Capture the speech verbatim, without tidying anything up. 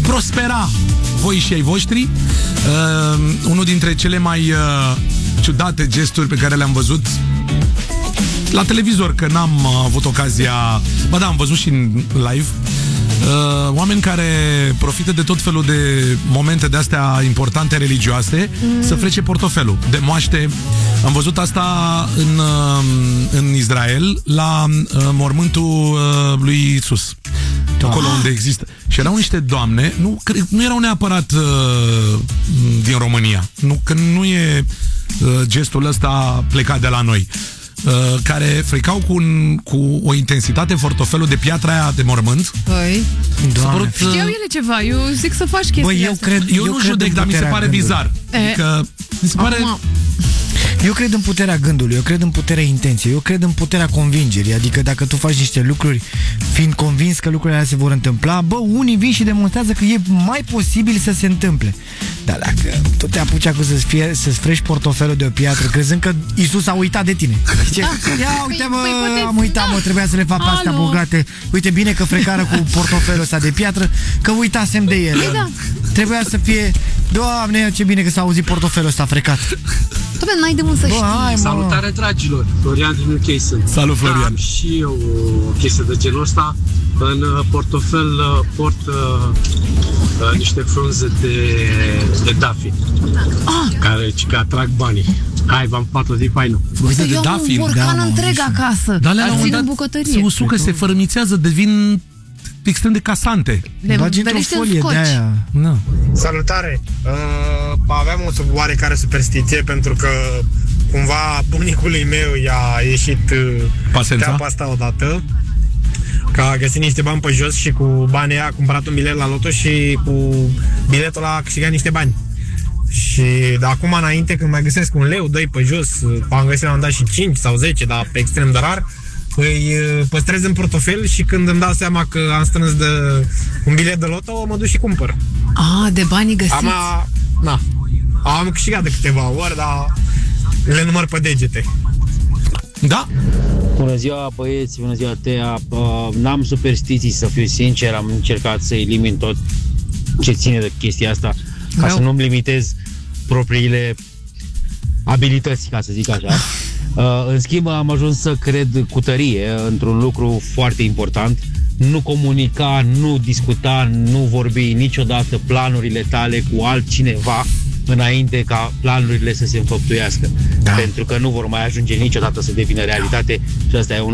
prospera voi și ai voștri. Uh, unul dintre cele mai uh, ciudate gesturi pe care le-am văzut la televizor, că n-am avut ocazia. Ba da, am văzut și în live. Uh, oameni care profită de tot felul de momente de astea importante religioase mm. să frece portofelul de moaște. Am văzut asta în, uh, în Israel la uh, mormântul uh, lui Iisus, acolo ah. unde există. Și erau niște doamne, nu, nu erau neapărat uh, din România, nu, că nu e uh, gestul ăsta plecat de la noi, Uh, care frecau cu, un, cu o intensitate portofelul de piatra aia de mormânt. Păi, părut, știau ele ceva, eu zic să faci chestia. Băi, eu asta. cred, eu, eu nu cred judec, dar mi se pare gândului. bizar. Adică, mi se pare... Acum, Eu cred în puterea gândului, eu cred în puterea intenției, eu cred în puterea convingerii. Adică dacă tu faci niște lucruri fiind convins că lucrurile alea se vor întâmpla, bă, unii vin și demonstrează că e mai posibil să se întâmple. Dar dacă tu te apuci acum să-ți, fie, să-ți frești portofelul de o piatră crezând că Iisus a uitat de tine. Zice, ia uite mă, păi, păi, am uitat da. mă, trebuia să le fac pe astea bogate. Uite bine că frecară cu portofelul ăsta de piatră, că uitasem de el. Da. Trebuia să fie, Doamne, ce bine că s-a auzit portofelul ăsta frecat. Doamne, n-ai de unde să știi. Hai, Salutare, dragilor! Florian din U K sunt. Salut, Florian! Da, am și eu o chestie de genul ăsta. În portofel port uh, uh, niște frunze de, de dafi, ah. care că atrag banii. Hai, v-am patru de faină. Frunze de Eu am un dafin. borcan da, întreg mă, acasă. Dar la un Ar moment țin dat în bucătărie. se usucă, se fărâmițează, devin extrem de casante. Le bagi într-o veriște în folie scoci. de aia. No. Salutare! Uh, aveam o oarecare superstiție pentru că cumva bunicului meu i-a ieșit uh, Pasența? teapa asta odată, că a găsit niște bani pe jos și cu banii aia a cumpărat un bilet la loto și cu biletul ăla a câștigat niște bani. Și de acum înainte, când mai găsesc un leu, doi pe jos, am găsit, am dat și cinci sau zece, dar pe extrem de rar, îi păstrez în portofel și când îmi dau seama că am strâns de un bilet de loto, mă duc și cumpăr. Ah, de banii găsiți. Am, na, am câștigat de câteva ori, dar le număr pe degete. Da? Bună ziua, băieți, bună ziua, Tea. Uh, n-am superstiții, să fiu sincer, am încercat să elimin tot ce ține de chestia asta, ca Vreau. să nu-mi limitez propriile abilități, ca să zic așa. Uh, în schimb, am ajuns să cred cu tărie într-un lucru foarte important: nu comunica, nu discuta, nu vorbi niciodată planurile tale cu altcineva înainte ca planurile să se înfăptuiască. Da. Pentru că nu vor mai ajunge niciodată să devină realitate și asta e un